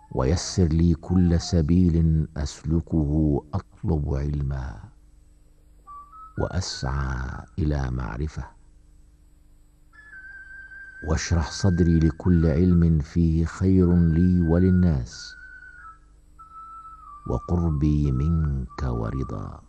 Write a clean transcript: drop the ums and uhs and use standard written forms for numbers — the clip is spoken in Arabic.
ويسر لي كل سبيل أسلكه أطلب علما وأسعى إلى معرفة، واشرح صدري لكل علم فيه خير لي وللناس، وقربي منك ورضا.